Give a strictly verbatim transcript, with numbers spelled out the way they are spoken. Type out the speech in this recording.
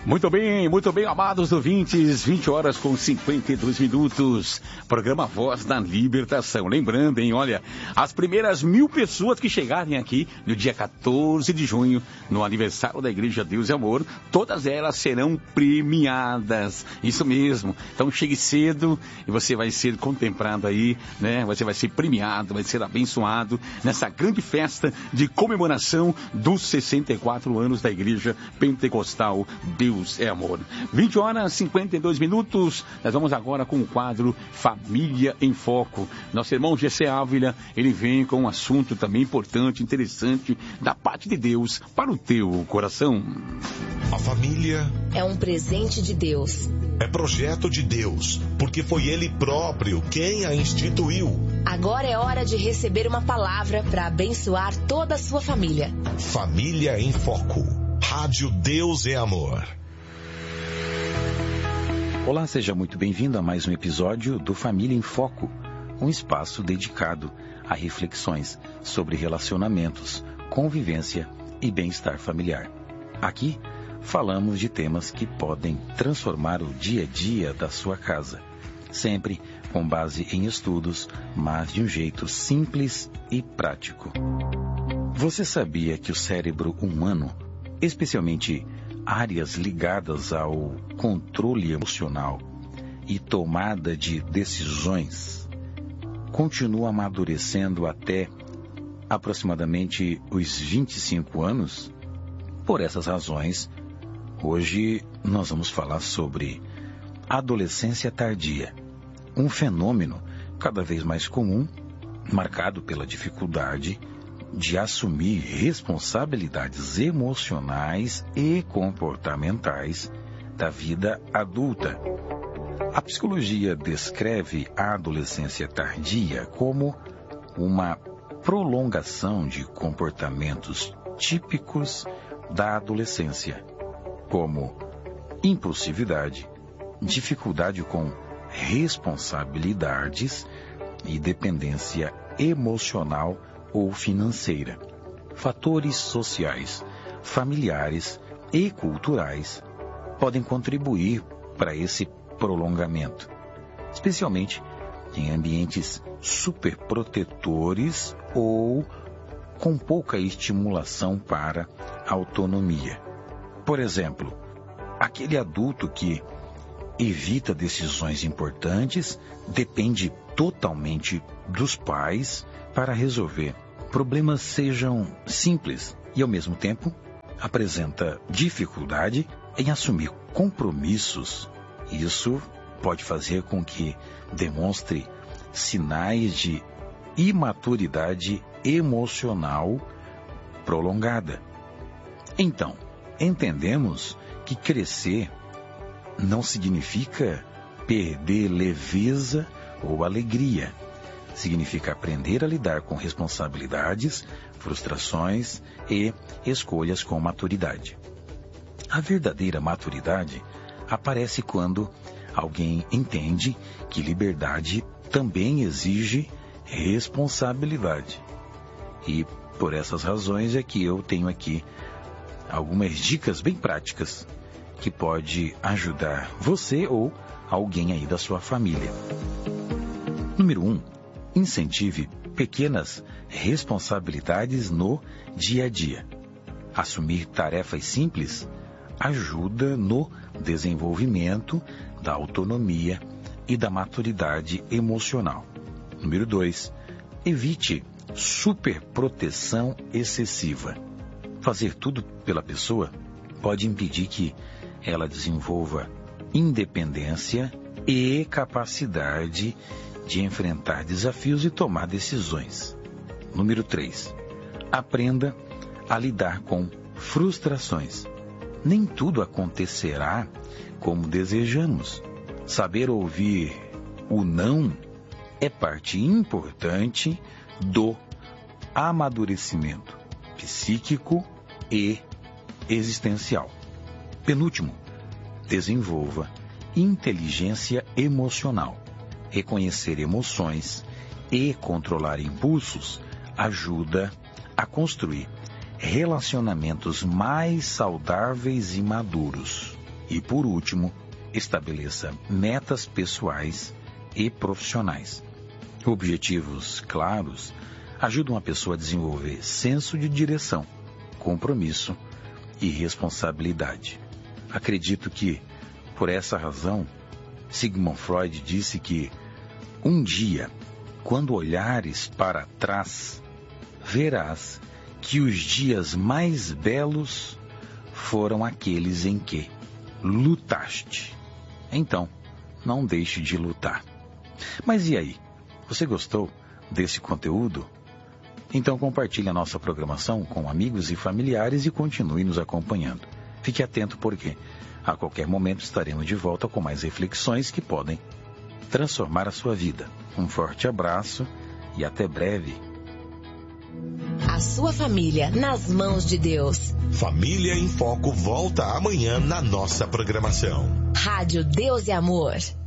Muito bem, muito bem, amados ouvintes, vinte horas com cinquenta e dois minutos, programa Voz da Libertação. Lembrando, hein, olha, as primeiras mil pessoas que chegarem aqui no dia quatorze de junho, no aniversário da Igreja Deus e Amor, todas elas serão premiadas, isso mesmo. Então chegue cedo e você vai ser contemplado aí, né, você vai ser premiado, vai ser abençoado nessa grande festa de comemoração dos sessenta e quatro anos da Igreja Pentecostal Deus Deus é Amor. vinte horas e cinquenta e dois minutos, nós vamos agora com o quadro Família em Foco. Nosso irmão Gessé Ávila, ele vem com um assunto também importante, interessante, da parte de Deus para o teu coração. A família é um presente de Deus. É projeto de Deus, porque foi Ele próprio quem a instituiu. Agora é hora de receber uma palavra para abençoar toda a sua família. Família em Foco. Rádio Deus é Amor. Olá, seja muito bem-vindo a mais um episódio do Família em Foco, um espaço dedicado a reflexões sobre relacionamentos, convivência e bem-estar familiar. Aqui falamos de temas que podem transformar o dia a dia da sua casa, sempre com base em estudos, mas de um jeito simples e prático. Você sabia que o cérebro humano, especialmente áreas ligadas ao controle emocional e tomada de decisões, continua amadurecendo até aproximadamente os vinte e cinco anos? Por essas razões, hoje nós vamos falar sobre adolescência tardia, um fenômeno cada vez mais comum, marcado pela dificuldade de assumir responsabilidades emocionais e comportamentais da vida adulta. A psicologia descreve a adolescência tardia como uma prolongação de comportamentos típicos da adolescência, como impulsividade, dificuldade com responsabilidades e dependência emocional ou financeira. Fatores sociais, familiares e culturais podem contribuir para esse prolongamento, especialmente em ambientes superprotetores ou com pouca estimulação para a autonomia. Por exemplo, aquele adulto que evita decisões importantes depende totalmente dos pais para resolver problemas, sejam simples, e ao mesmo tempo apresenta dificuldade em assumir compromissos. Isso pode fazer com que demonstre sinais de imaturidade emocional prolongada. Então, entendemos que crescer não significa perder leveza ou alegria. Significa aprender a lidar com responsabilidades, frustrações e escolhas com maturidade. A verdadeira maturidade aparece quando alguém entende que liberdade também exige responsabilidade. E por essas razões é que eu tenho aqui algumas dicas bem práticas que pode ajudar você ou alguém aí da sua família. Número um. Incentive pequenas responsabilidades no dia a dia. Assumir tarefas simples ajuda no desenvolvimento da autonomia e da maturidade emocional. Número dois. Evite superproteção excessiva. Fazer tudo pela pessoa pode impedir que ela desenvolva independência e capacidade de enfrentar desafios e tomar decisões. Número três. Aprenda a lidar com frustrações. Nem tudo acontecerá como desejamos. Saber ouvir o não é parte importante do amadurecimento psíquico e existencial. Penúltimo, desenvolva inteligência emocional. Reconhecer emoções e controlar impulsos ajuda a construir relacionamentos mais saudáveis e maduros. E, por último, estabeleça metas pessoais e profissionais. Objetivos claros ajudam a pessoa a desenvolver senso de direção, compromisso e responsabilidade. Acredito que, por essa razão, Sigmund Freud disse que um dia, quando olhares para trás, verás que os dias mais belos foram aqueles em que lutaste. Então, não deixe de lutar. Mas e aí? Você gostou desse conteúdo? Então compartilhe a nossa programação com amigos e familiares e continue nos acompanhando. Fique atento porque a qualquer momento estaremos de volta com mais reflexões que podem transformar a sua vida. Um forte abraço e até breve. A sua família nas mãos de Deus. Família em Foco volta amanhã na nossa programação. Rádio Deus e Amor.